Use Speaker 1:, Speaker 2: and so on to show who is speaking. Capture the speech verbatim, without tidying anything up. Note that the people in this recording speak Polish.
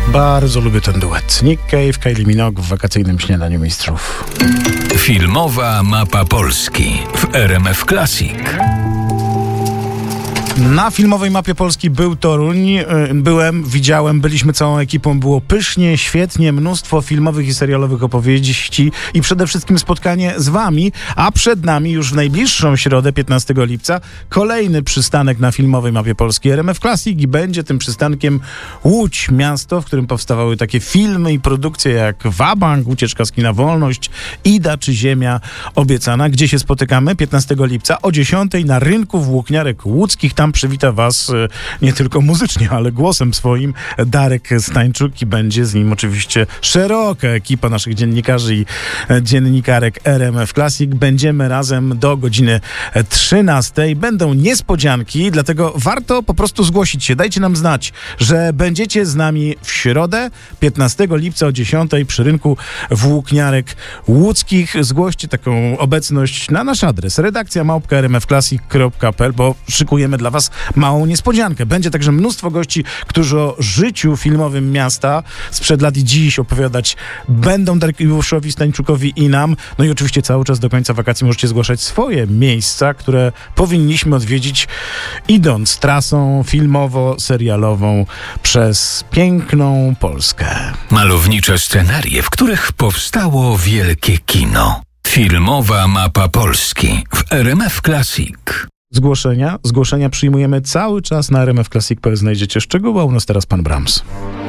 Speaker 1: Bardzo lubię ten duet. Nick Cave, Kylie Minogue w wakacyjnym śniadaniu mistrzów.
Speaker 2: Filmowa mapa Polski w R M F Classic.
Speaker 1: Na filmowej mapie Polski był Toruń. Byłem, widziałem, byliśmy całą ekipą. Było pysznie, świetnie, mnóstwo filmowych i serialowych opowieści i przede wszystkim spotkanie z wami, a przed nami już w najbliższą środę, piętnastego lipca, kolejny przystanek na filmowej mapie Polski R M F Classic i będzie tym przystankiem Łódź, miasto, w którym powstawały takie filmy i produkcje jak Wabank, Ucieczka z kina Wolność, Ida czy Ziemia obiecana. Gdzie się spotykamy? piętnastego lipca o dziesiątej na rynku Włókniarek Łódzkich. Tam przywita was nie tylko muzycznie, ale głosem swoim Darek Stańczuk i będzie z nim oczywiście szeroka ekipa naszych dziennikarzy i dziennikarek R M F Classic. Będziemy razem do godziny trzynastej. Będą niespodzianki, dlatego warto po prostu zgłosić się. Dajcie nam znać, że będziecie z nami w środę, piętnastego lipca o dziesiątej przy rynku Włókniarek Łódzkich. Zgłoście taką obecność na nasz adres redakcja małpka r m f classic kropka p l, bo szykujemy dla was małą niespodziankę. Będzie także mnóstwo gości, którzy o życiu filmowym miasta sprzed lat i dziś opowiadać będą Dariuszowi Stańczukowi i nam. No i oczywiście cały czas do końca wakacji możecie zgłaszać swoje miejsca, które powinniśmy odwiedzić, idąc trasą filmowo-serialową przez piękną Polskę.
Speaker 2: Malownicze scenarie, w których powstało wielkie kino. Filmowa mapa Polski w R M F Classic.
Speaker 1: Zgłoszenia. Zgłoszenia przyjmujemy cały czas na r m f classic kropka p l. Znajdziecie szczegóły, a u nas teraz pan Brahms.